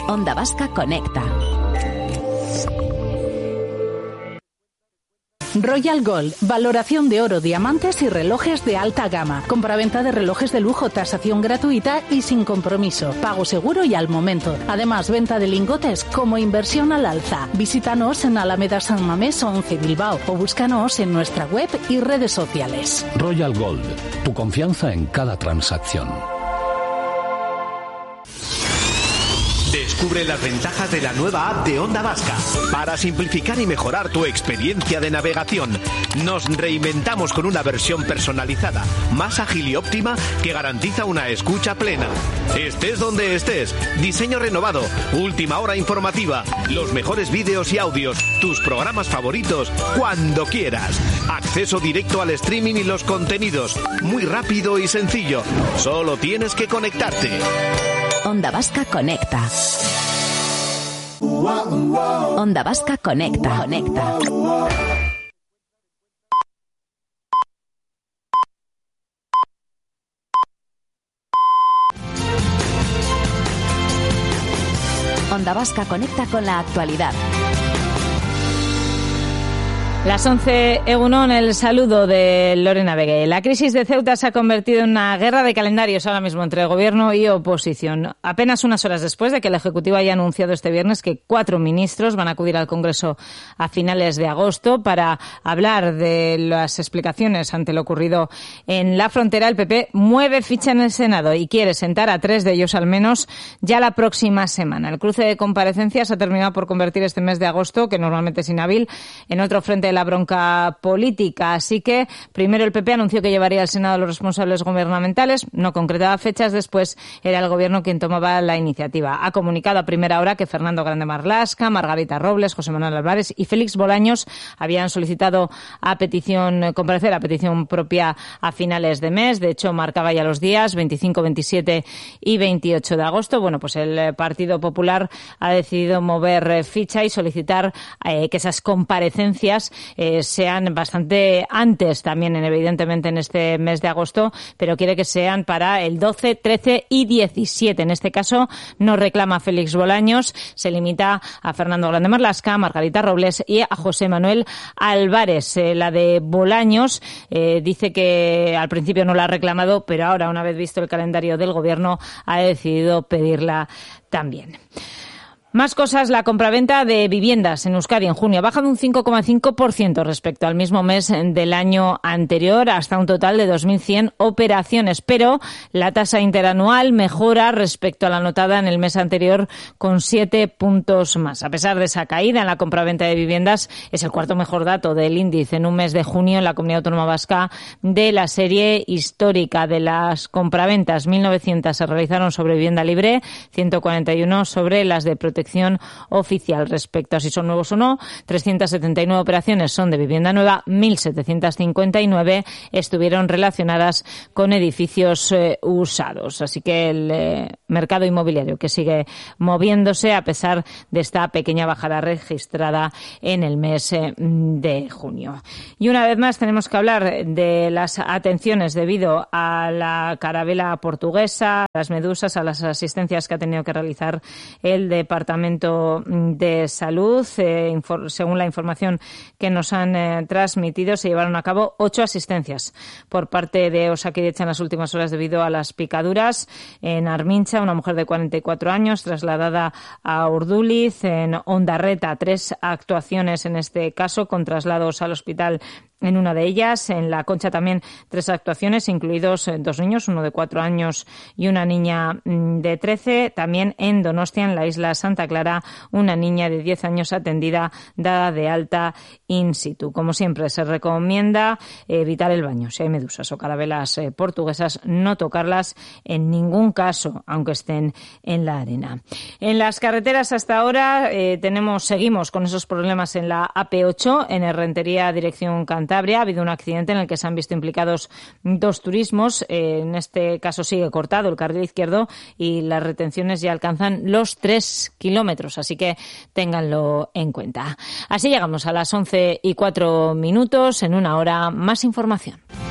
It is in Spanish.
Onda Vasca Conecta. Royal Gold, valoración de oro, diamantes y relojes de alta gama. Compraventa de relojes de lujo, tasación gratuita y sin compromiso. Pago seguro y al momento. Además, venta de lingotes como inversión al alza. Visítanos en Alameda San Mamés 11 Bilbao o búscanos en nuestra web y redes sociales. Royal Gold, tu confianza en cada transacción. Descubre las ventajas de la nueva app de Onda Vasca. Para simplificar y mejorar tu experiencia de navegación, nos reinventamos con una versión personalizada, más ágil y óptima que garantiza una escucha plena. Estés donde estés, diseño renovado, última hora informativa, los mejores vídeos y audios, tus programas favoritos, cuando quieras. Acceso directo al streaming y los contenidos, muy rápido y sencillo. Solo tienes que conectarte. Onda Vasca Conecta. Onda Vasca Conecta. Onda Vasca Conecta con la actualidad. Las 11, Egunon, el saludo de Lorena Vegué. La crisis de Ceuta se ha convertido en una guerra de calendarios ahora mismo entre gobierno y oposición. Apenas unas horas después de que el Ejecutivo haya anunciado este viernes que 4 ministros van a acudir al Congreso a finales de agosto para hablar de las explicaciones ante lo ocurrido en la frontera, el PP mueve ficha en el Senado y quiere sentar a 3 de ellos al menos ya la próxima semana. El cruce de comparecencias ha terminado por convertir este mes de agosto, que normalmente es inhábil, en otro frente de la bronca política. Así que primero el PP anunció que llevaría al Senado a los responsables gubernamentales, no concretaba fechas, después era el Gobierno quien tomaba la iniciativa. Ha comunicado a primera hora que Fernando Grande Marlaska, Margarita Robles, José Manuel Álvarez y Félix Bolaños habían solicitado comparecer a petición propia a finales de mes. De hecho, marcaba ya los días 25, 27 y 28 de agosto. Bueno, pues el Partido Popular ha decidido mover ficha y solicitar que esas comparecencias sean bastante antes también, evidentemente, en este mes de agosto, pero quiere que sean para el 12, 13 y 17. En este caso no reclama Félix Bolaños, se limita a Fernando Grande Marlaska, Margarita Robles y a José Manuel Álvarez. La de Bolaños dice que al principio no la ha reclamado, pero ahora, una vez visto el calendario del Gobierno, ha decidido pedirla también. Más cosas, la compraventa de viviendas en Euskadi en junio ha bajado un 5,5% respecto al mismo mes del año anterior, hasta un total de 2.100 operaciones, pero la tasa interanual mejora respecto a la anotada en el mes anterior con 7 puntos más. A pesar de esa caída en la compraventa de viviendas, es el cuarto mejor dato del índice en un mes de junio en la Comunidad Autónoma Vasca de la serie histórica de las compraventas. 1.900 se realizaron sobre vivienda libre, 141 sobre las de protección oficial. Respecto a si son nuevos o no, 379 operaciones son de vivienda nueva, 1.759 estuvieron relacionadas con edificios usados. Así que el mercado inmobiliario que sigue moviéndose a pesar de esta pequeña bajada registrada en el mes de junio. Y una vez más tenemos que hablar de las atenciones debido a la carabela portuguesa, a las medusas, a las asistencias que ha tenido que realizar el Departamento de Salud. Según la información que nos han transmitido, se llevaron a cabo 8 asistencias por parte de Osakidetza en las últimas horas debido a las picaduras. En Armincha, una mujer de 44 años trasladada a Urduliz. En Ondarreta, 3 actuaciones en este caso con traslados al hospital en una de ellas. En La Concha también 3 actuaciones, incluidos 2 niños, uno de 4 años y una niña de 13. También en Donostia, en la isla Santa Clara, una niña de 10 años atendida, dada de alta in situ. Como siempre, se recomienda evitar el baño. Si hay medusas o carabelas portuguesas, no tocarlas en ningún caso, aunque estén en la arena. En las carreteras hasta ahora seguimos con esos problemas en la AP8, en Errentería, dirección Cantabria. Ha habido un accidente en el que se han visto implicados 2 turismos. En este caso sigue cortado el carril izquierdo y las retenciones ya alcanzan los 3 kilómetros, así que ténganlo en cuenta. Así llegamos a las 11:04. En una hora, más información.